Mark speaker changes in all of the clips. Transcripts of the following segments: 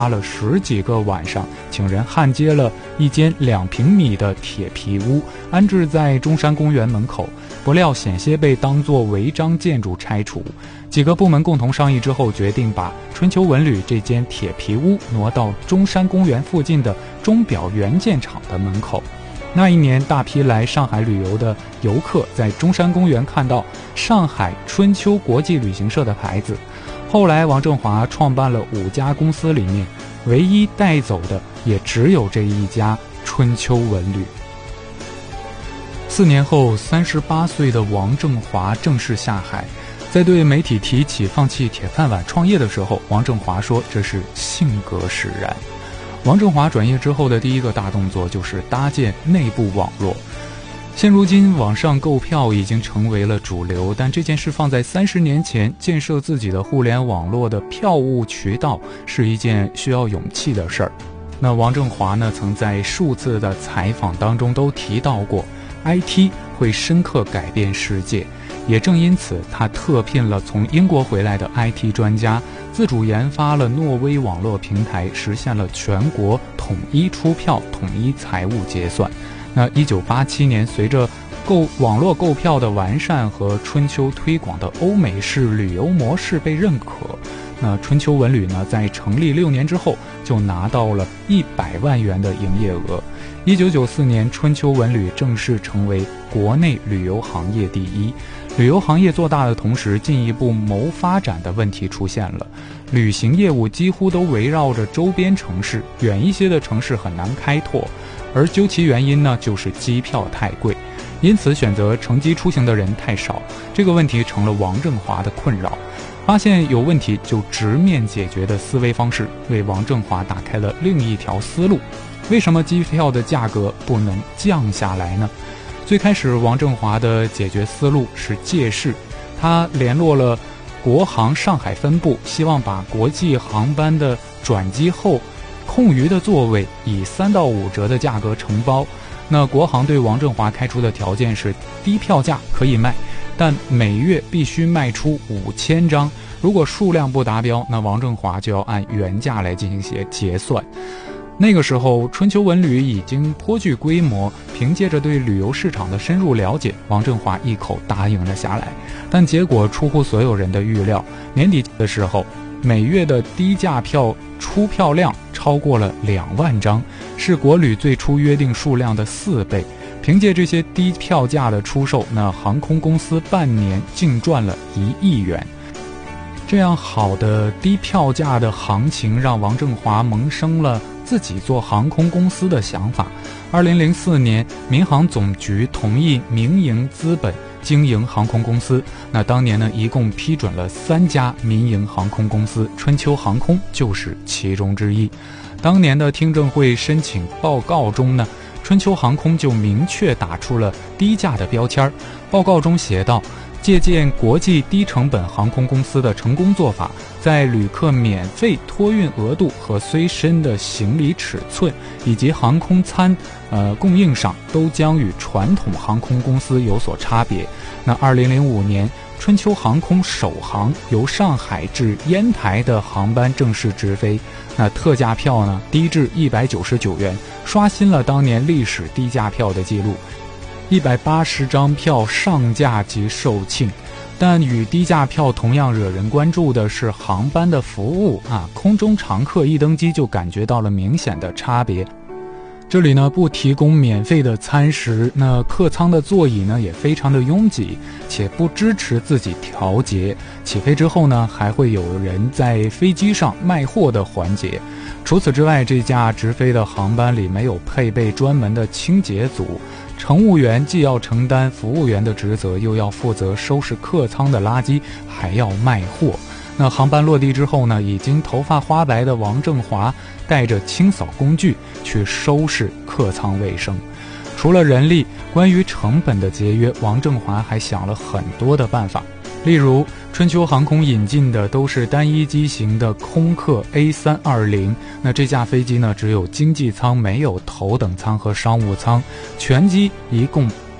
Speaker 1: 花了10几个晚上，请人焊接了一间2平米的铁皮屋，安置在中山公园门口，不料险些被当作违章建筑拆除。几个部门共同商议之后，决定把春秋文旅这间铁皮屋挪到中山公园附近的钟表元件厂的门口。那一年，大批来上海旅游的游客在中山公园看到上海春秋国际旅行社的牌子。后来王振华创办了5家公司，里面唯一带走的也只有这一家春秋文旅。4年后，38岁的王振华正式下海。在对媒体提起放弃铁饭碗创业的时候，王振华说这是性格使然。王振华转业之后的第一个大动作就是搭建内部网络。现如今，网上购票已经成为了主流，但这件事放在30年前，建设自己的互联网络的票务渠道是一件需要勇气的事儿。那王振华呢，曾在数次的采访当中都提到过 IT 会深刻改变世界，也正因此，他特聘了从英国回来的 IT 专家，自主研发了诺威网络平台，实现了全国统一出票、统一财务结算。那1987年，随着网络购票的完善和春秋推广的欧美式旅游模式被认可，那春秋文旅呢，在成立6年之后就拿到了100万元的营业额。1994年，春秋文旅正式成为国内旅游行业第一。旅游行业做大的同时，进一步谋发展的问题出现了。旅行业务几乎都围绕着周边城市，远一些的城市很难开拓。而究其原因呢，就是机票太贵，因此选择乘机出行的人太少。这个问题成了王振华的困扰。发现有问题就直面解决的思维方式，为王振华打开了另一条思路。为什么机票的价格不能降下来呢？最开始王振华的解决思路是借势，他联络了国航上海分部，希望把国际航班的转机后空余的座位以3到5折的价格承包。那国航对王振华开出的条件是，低票价可以卖，但每月必须卖出5000张，如果数量不达标，那王振华就要按原价来进行结算。那个时候，春秋文旅已经颇具规模，凭借着对旅游市场的深入了解，王振华一口答应了下来。但结果出乎所有人的预料，年底的时候，每月的低价票出票量超过了2万张，是国旅最初约定数量的4倍。凭借这些低票价的出售，那航空公司半年净赚了1亿元。这样好的低票价的行情，让王振华萌生了自己做航空公司的想法。2004年，民航总局同意民营资本经营航空公司。那当年呢，一共批准了3家民营航空公司，春秋航空就是其中之一。当年的听证会申请报告中呢，春秋航空就明确打出了低价的标签。报告中写道，借鉴国际低成本航空公司的成功做法，在旅客免费托运额度和随身的行李尺寸以及航空餐供应上，都将与传统航空公司有所差别。那2005年，春秋航空首航由上海至烟台的航班正式直飞，那特价票呢低至199元，刷新了当年历史低价票的记录。180张票上架即售罄。但与低价票同样惹人关注的是航班的服务空中常客一登机就感觉到了明显的差别。这里呢不提供免费的餐食，那客舱的座椅呢也非常的拥挤，且不支持自己调节。起飞之后呢，还会有人在飞机上卖货的环节。除此之外，这架直飞的航班里没有配备专门的清洁组，乘务员既要承担服务员的职责，又要负责收拾客舱的垃圾，还要卖货。那航班落地之后呢，已经头发花白的王振华带着清扫工具去收拾客舱卫生。除了人力，关于成本的节约，王振华还想了很多的办法。例如，春秋航空引进的都是单一机型的空客 A320， 那这架飞机呢只有经济舱，没有头等舱和商务舱，全机一共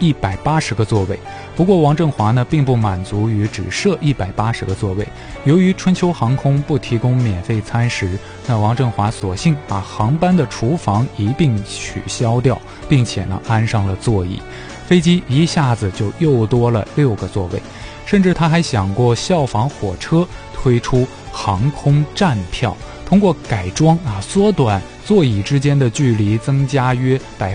Speaker 1: 180个座位。不过王振华呢并不满足于只设180个座位，由于春秋航空不提供免费餐食，那王振华索性把航班的厨房一并取消掉，并且呢安上了座椅，飞机一下子就又多了6个座位。甚至他还想过效仿火车推出航空站票，通过改装缩短座椅之间的距离，增加约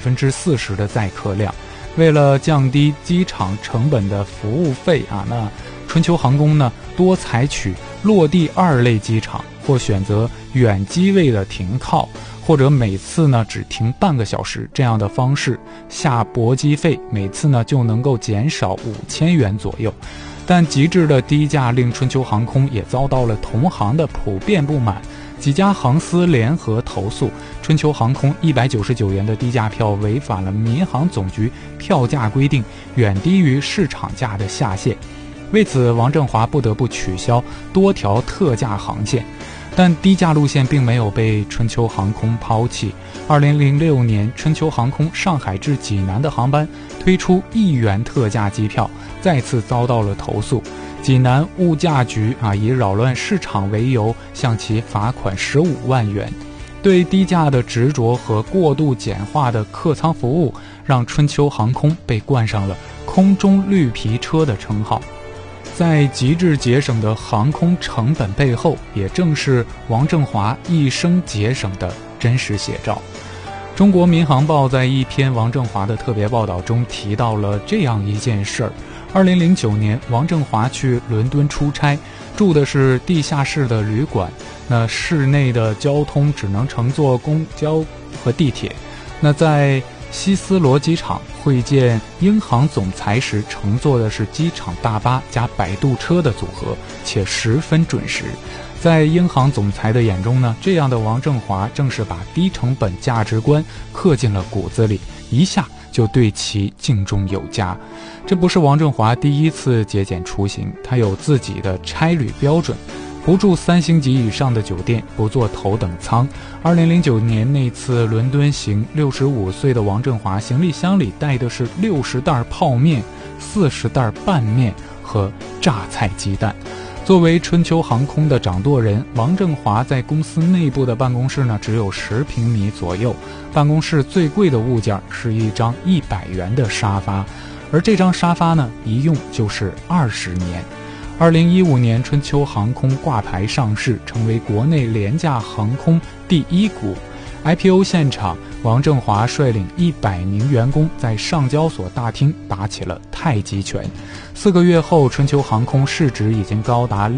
Speaker 1: 40%的载客量。为了降低机场成本的服务费那春秋航空呢多采取落地2类机场，或选择远机位的停靠，或者每次呢只停半个小时这样的方式，下驳机费每次呢就能够减少5000元左右。但极致的低价令春秋航空也遭到了同行的普遍不满，几家航司联合投诉春秋航空199元的低价票违反了民航总局票价规定，远低于市场价的下限。为此，王振华不得不取消多条特价航线。但低价路线并没有被春秋航空抛弃。2006年，春秋航空上海至济南的航班推出1元特价机票，再次遭到了投诉。济南物价局以扰乱市场为由，向其罚款15万元。对低价的执着和过度简化的客舱服务，让春秋航空被冠上了空中绿皮车的称号。在极致节省的航空成本背后，也正是王振华一生节省的真实写照。中国民航报在一篇王振华的特别报道中提到了这样一件事儿：2009年，王振华去伦敦出差，住的是地下室的旅馆，那室内的交通只能乘坐公交和地铁。那在希斯罗机场会见英航总裁时，乘坐的是机场大巴加摆渡车的组合，且十分准时。在英航总裁的眼中呢，这样的王振华正是把低成本价值观刻进了骨子里，一下就对其敬重有加。这不是王振华第一次节俭出行，他有自己的差旅标准。不住3星级以上的酒店，不坐头等舱。2009年那次伦敦行，65岁的王振华行李箱里带的是60袋泡面、40袋拌面和榨菜鸡蛋。作为春秋航空的掌舵人，王振华在公司内部的办公室呢只有10平米左右，办公室最贵的物件是一张100元的沙发，而这张沙发呢一用就是20年。2015年，春秋航空挂牌上市，成为国内廉价航空第1股。IPO 现场，王振华率领100名员工在上交所大厅打起了太极拳。4个月后，春秋航空市值已经高达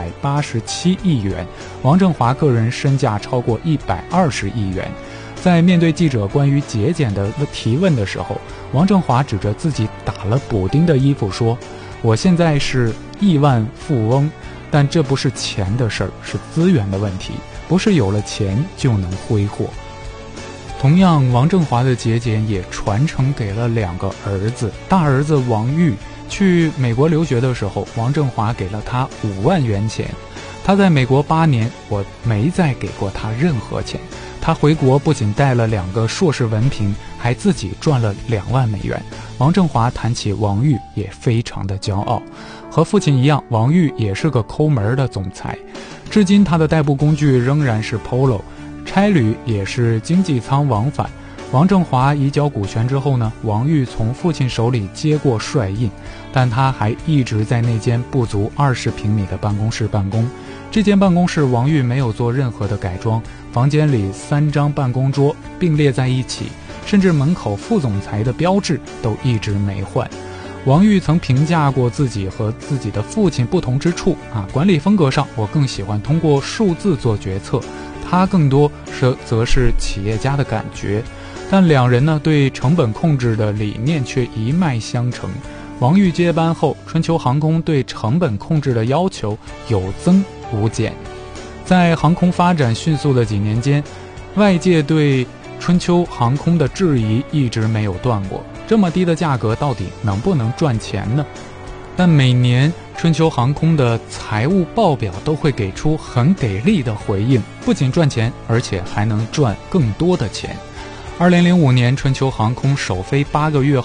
Speaker 1: 687亿元，王振华个人身价超过120亿元。在面对记者关于节俭的提问的时候，王振华指着自己打了补丁的衣服说：“我现在是亿万富翁，但这不是钱的事儿，是资源的问题，不是有了钱就能挥霍。”同样，王振华的节俭也传承给了2个儿子。大儿子王玉去美国留学的时候，王振华给了他5万元钱。他在美国8年，我没再给过他任何钱。他回国不仅带了2个硕士文凭，还自己赚了2万美元。王振华谈起王玉也非常的骄傲。和父亲一样，王玉也是个抠门的总裁。至今他的代步工具仍然是 Polo， 差旅也是经济舱往返。王振华移交股权之后呢，王玉从父亲手里接过帅印，但他还一直在那间不足20平米的办公室办公。这间办公室王玉没有做任何的改装，房间里3张办公桌并列在一起，甚至门口副总裁的标志都一直没换。王玉曾评价过自己和自己的父亲不同之处管理风格上，我更喜欢通过数字做决策，他更多则是企业家的感觉。但2人呢对成本控制的理念却一脉相承。王玉接班后，春秋航空对成本控制的要求有增无减。在航空发展迅速的几年间，外界对春秋航空的质疑一直没有断过，这么低的价格到底能不能赚钱呢？但每年春秋航空的财务报表都会给出很给力的回应，不仅赚钱，而且还能赚更多的钱。2005年，春秋航空首飞8个月后，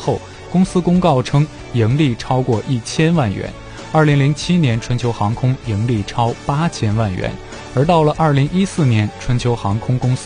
Speaker 1: 公司公告称盈利超过1000万元。2007年，春秋航空盈利超8000万元，而到了2014年，春秋航空公司